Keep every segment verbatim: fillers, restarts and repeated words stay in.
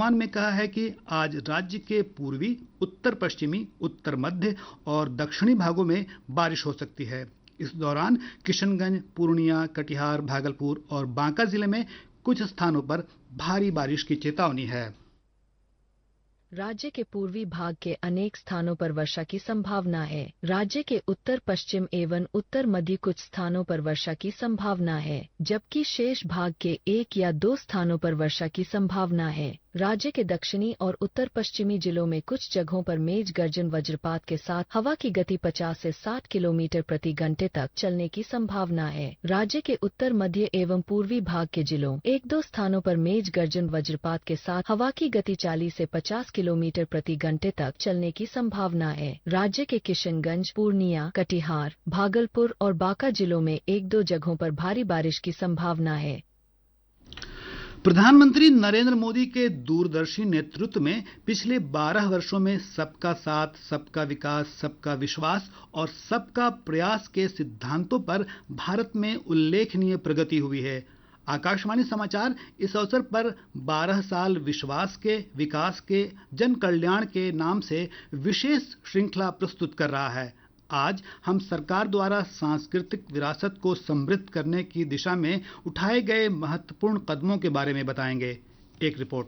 पूर्वानुमान में कहा है कि आज राज्य के पूर्वी, उत्तर पश्चिमी, उत्तर मध्य और दक्षिणी भागों में बारिश हो सकती है। इस दौरान किशनगंज, पूर्णिया, कटिहार, भागलपुर और बांका जिले में कुछ स्थानों पर भारी बारिश की चेतावनी है। राज्य के पूर्वी भाग के अनेक स्थानों पर वर्षा की संभावना है। राज्य के उत्तर पश्चिम एवं उत्तर मध्य कुछ स्थानों पर वर्षा की संभावना है, जबकि शेष भाग के एक या दो स्थानों पर वर्षा की संभावना है। राज्य के दक्षिणी और उत्तर पश्चिमी जिलों में कुछ जगहों पर मेघ गर्जन वज्रपात के साथ हवा की गति पचास से साठ किलोमीटर प्रति घंटे तक चलने की संभावना है। राज्य के उत्तर मध्य एवं पूर्वी भाग के जिलों एक दो स्थानों पर मेघ गर्जन वज्रपात के साथ हवा की गति चालीस से पचास किलोमीटर प्रति घंटे तक चलने की संभावना है। राज्य के किशनगंज, पूर्णिया, कटिहार, भागलपुर और बांका जिलों में एक दो जगहों पर भारी बारिश की संभावना है। प्रधानमंत्री नरेंद्र मोदी के दूरदर्शी नेतृत्व में पिछले बारह वर्षों में सबका साथ, सबका विकास, सबका विश्वास और सबका प्रयास के सिद्धांतों पर भारत में उल्लेखनीय प्रगति हुई है। आकाशवाणी समाचार इस अवसर पर बारह साल विश्वास के, विकास के, जन कल्याण के नाम से विशेष श्रृंखला प्रस्तुत कर रहा है। आज हम सरकार द्वारा सांस्कृतिक विरासत को समृद्ध करने की दिशा में उठाए गए महत्वपूर्ण कदमों के बारे में बताएंगे। एक रिपोर्ट।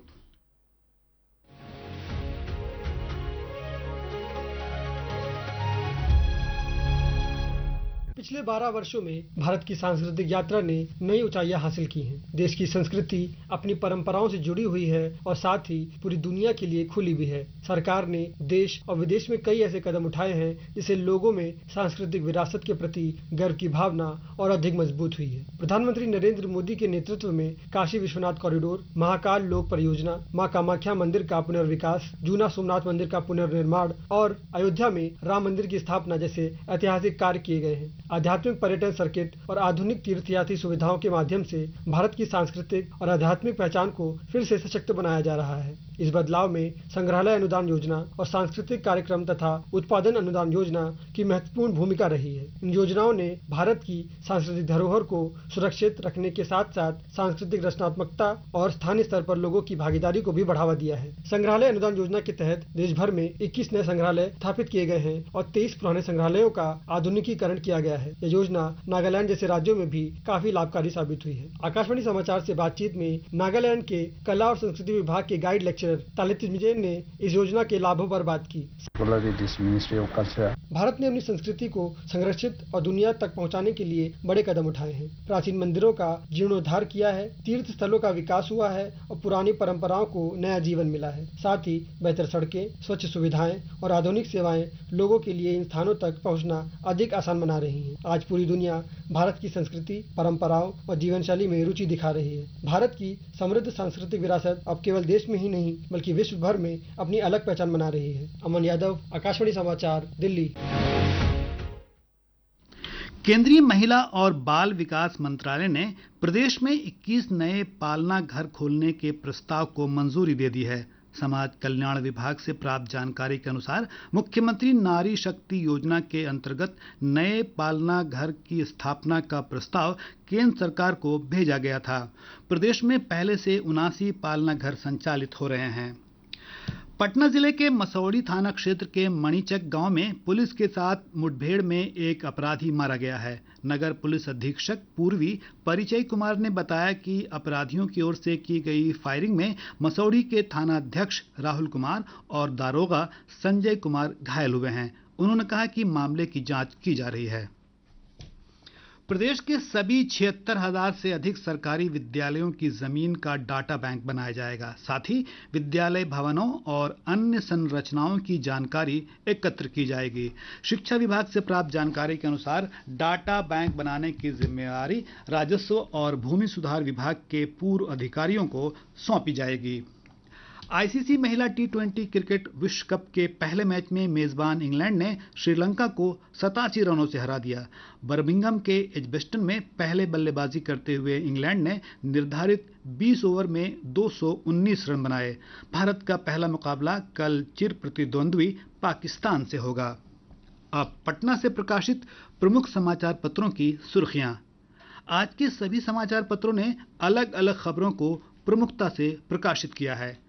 पिछले बारह वर्षों में भारत की सांस्कृतिक यात्रा ने नई ऊंचाइयां हासिल की हैं। देश की संस्कृति अपनी परंपराओं से जुड़ी हुई है और साथ ही पूरी दुनिया के लिए खुली भी है। सरकार ने देश और विदेश में कई ऐसे कदम उठाए हैं जिससे लोगों में सांस्कृतिक विरासत के प्रति गर्व की भावना और अधिक मजबूत हुई है। प्रधानमंत्री नरेंद्र मोदी के नेतृत्व में काशी विश्वनाथ कॉरिडोर, महाकाल लोक परियोजना, मां कामाख्या मंदिर का पुनर्विकास, जूना सोमनाथ मंदिर का पुनर्निर्माण और अयोध्या में राम मंदिर की स्थापना जैसे ऐतिहासिक कार्य किए गए हैं। आध्यात्मिक पर्यटन सर्किट और आधुनिक तीर्थयात्री सुविधाओं के माध्यम से भारत की सांस्कृतिक और आध्यात्मिक पहचान को फिर से सशक्त बनाया जा रहा है। इस बदलाव में संग्रहालय अनुदान योजना और सांस्कृतिक कार्यक्रम तथा उत्पादन अनुदान योजना की महत्वपूर्ण भूमिका रही है। इन योजनाओं ने भारत की सांस्कृतिक धरोहर को सुरक्षित रखने के साथ साथ सांस्कृतिक रचनात्मकता और स्थानीय स्तर पर लोगों की भागीदारी को भी बढ़ावा दिया है। संग्रहालय अनुदान योजना के तहत देश भर में इक्कीस नए संग्रहालय स्थापित किए गए हैं और तेईस पुराने संग्रहालयों का आधुनिकीकरण किया गया है। यह योजना नागालैंड जैसे राज्यों में भी काफी लाभकारी साबित हुई है। आकाशवाणी समाचार से बातचीत में नागालैंड के कला और संस्कृति विभाग के गाइड लेक्चरर तालित मिजेन ने इस योजना के लाभों पर बात की। भारत ने अपनी संस्कृति को संरक्षित और दुनिया तक पहुंचाने के लिए बड़े कदम उठाए हैं। प्राचीन मंदिरों का जीर्णोद्धार किया है, तीर्थ स्थलों का विकास हुआ है और पुरानी परंपराओं को नया जीवन मिला है। साथ ही बेहतर सड़कें, स्वच्छ सुविधाएं और आधुनिक सेवाएं लोगों के लिए इन स्थानों तक पहुंचना अधिक आसान बना रही हैं। आज पूरी दुनिया भारत की संस्कृति, परंपराओं और जीवन शैली में रुचि दिखा रही है। भारत की समृद्ध सांस्कृतिक विरासत अब केवल देश में ही नहीं बल्कि विश्व भर में अपनी अलग पहचान बना रही है। अमन यादव, आकाशवाणी समाचार, दिल्ली। केंद्रीय महिला और बाल विकास मंत्रालय ने प्रदेश में इक्कीस नए पालना घर खोलने के प्रस्ताव को मंजूरी दे दी है। समाज कल्याण विभाग से प्राप्त जानकारी के अनुसार मुख्यमंत्री नारी शक्ति योजना के अंतर्गत नए पालना घर की स्थापना का प्रस्ताव केंद्र सरकार को भेजा गया था। प्रदेश में पहले से उनासी पालना घर संचालित हो रहे हैं। पटना जिले के मसौढ़ी थाना क्षेत्र के मणिचक गांव में पुलिस के साथ मुठभेड़ में एक अपराधी मारा गया है। नगर पुलिस अधीक्षक पूर्वी परिचय कुमार ने बताया कि अपराधियों की ओर से की गई फायरिंग में मसौढ़ी के थाना अध्यक्ष राहुल कुमार और दारोगा संजय कुमार घायल हुए हैं। उन्होंने कहा कि मामले की जांच की जा रही है। प्रदेश के सभी छिहत्तर हजार से अधिक सरकारी विद्यालयों की जमीन का डाटा बैंक बनाया जाएगा। साथ ही विद्यालय भवनों और अन्य संरचनाओं की जानकारी एकत्र की जाएगी। शिक्षा विभाग से प्राप्त जानकारी के अनुसार डाटा बैंक बनाने की जिम्मेदारी राजस्व और भूमि सुधार विभाग के पूर्व अधिकारियों को सौंपी जाएगी। आईसीसी महिला टी ट्वेंटी क्रिकेट विश्व कप के पहले मैच में मेजबान इंग्लैंड ने श्रीलंका को सतासी रनों से हरा दिया। बर्मिंघम के एजबेस्टन में पहले बल्लेबाजी करते हुए इंग्लैंड ने निर्धारित बीस ओवर में दो सौ उन्नीस रन बनाए। भारत का पहला मुकाबला कल चिर प्रतिद्वंद्वी पाकिस्तान से होगा। अब पटना से प्रकाशित प्रमुख समाचार पत्रों की सुर्खियां। आज के सभी समाचार पत्रों ने अलग अलग खबरों को प्रमुखता से प्रकाशित किया है।